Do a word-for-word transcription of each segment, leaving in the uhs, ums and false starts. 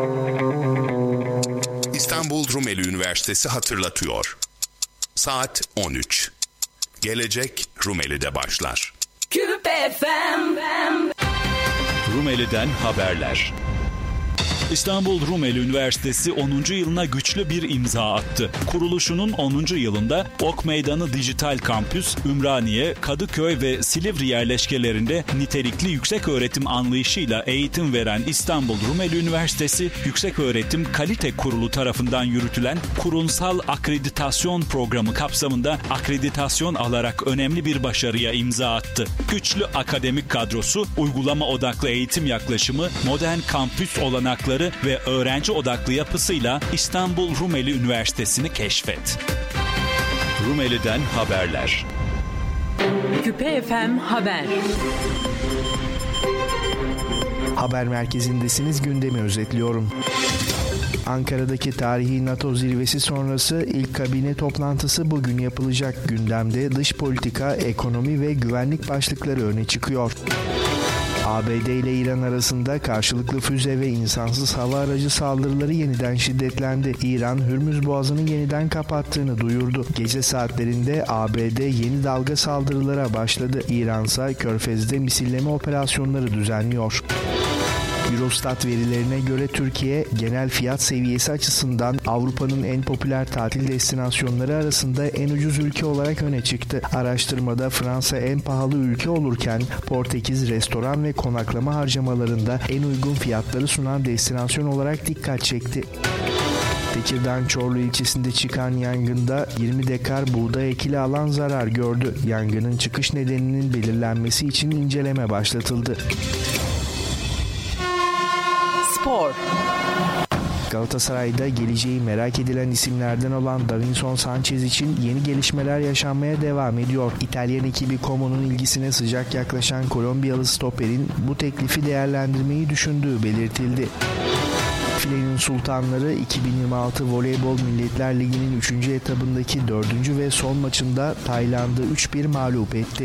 İstanbul Rumeli Üniversitesi hatırlatıyor. Saat on üç. Gelecek Rumeli'de başlar. Küpe F M. Rumeli'den haberler. İstanbul Rumeli Üniversitesi onuncu yılına güçlü bir imza attı. Kuruluşunun onuncu yılında Ok Meydanı Dijital Kampüs, Ümraniye, Kadıköy ve Silivri yerleşkelerinde nitelikli yükseköğretim anlayışıyla eğitim veren İstanbul Rumeli Üniversitesi, Yükseköğretim Kalite Kurulu tarafından yürütülen kurumsal akreditasyon programı kapsamında akreditasyon alarak önemli bir başarıya imza attı. Güçlü akademik kadrosu, uygulama odaklı eğitim yaklaşımı, modern kampüs olanakları ve öğrenci odaklı yapısıyla İstanbul Rumeli Üniversitesi'ni keşfet. Rumeli'den haberler. Küpe F M Haber. Haber merkezindesiniz, gündemi özetliyorum. Ankara'daki tarihi NATO zirvesi sonrası ilk kabine toplantısı bugün yapılacak. Gündemde dış politika, ekonomi ve güvenlik başlıkları öne çıkıyor. A B D ile İran arasında karşılıklı füze ve insansız hava aracı saldırıları yeniden şiddetlendi. İran, Hürmüz Boğazı'nı yeniden kapattığını duyurdu. Gece saatlerinde A B D yeni dalga saldırılara başladı. İran ise Körfez'de misilleme operasyonları düzenliyor. Eurostat verilerine göre Türkiye, genel fiyat seviyesi açısından Avrupa'nın en popüler tatil destinasyonları arasında en ucuz ülke olarak öne çıktı. Araştırmada Fransa en pahalı ülke olurken Portekiz restoran ve konaklama harcamalarında en uygun fiyatları sunan destinasyon olarak dikkat çekti. Tekirdağ Çorlu ilçesinde çıkan yangında yirmi dekar buğday ekili alan zarar gördü. Yangının çıkış nedeninin belirlenmesi için inceleme başlatıldı. Spor. Galatasaray'da geleceği merak edilen isimlerden olan Davinson Sanchez için yeni gelişmeler yaşanmaya devam ediyor. İtalyan ekibi Como'nun ilgisine sıcak yaklaşan Kolombiyalı stoperin bu teklifi değerlendirmeyi düşündüğü belirtildi. Filenin Sultanları iki bin yirmi altı Voleybol Milletler Ligi'nin üçüncü etabındaki dördüncü ve son maçında Tayland'ı üç bir mağlup etti.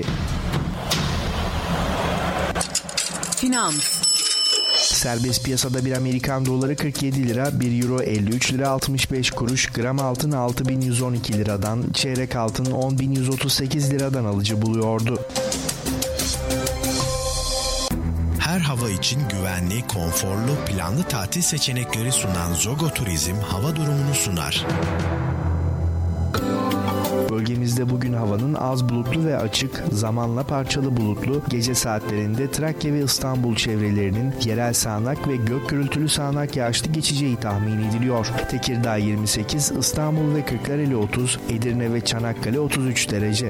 Finans. Serbest piyasada bir Amerikan doları kırk yedi lira, bir euro elli üç lira altmış beş kuruş, gram altın altı bin yüz on iki liradan, çeyrek altın on bin yüz otuz sekiz liradan alıcı buluyordu. Her hava için güvenli, konforlu, planlı tatil seçenekleri sunan Zogo Turizm hava durumunu sunar. Bölgemizde bugün havanın az bulutlu ve açık, zamanla parçalı bulutlu, gece saatlerinde Trakya ve İstanbul çevrelerinin yerel sağanak ve gök gürültülü sağanak yağışlı geçeceği tahmin ediliyor. Tekirdağ yirmi sekiz, İstanbul ve Kırklareli otuz, Edirne ve Çanakkale otuz üç derece.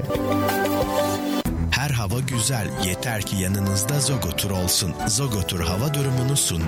Her hava güzel, yeter ki yanınızda Zogo Tur olsun. Zogo Tur hava durumunu sundu.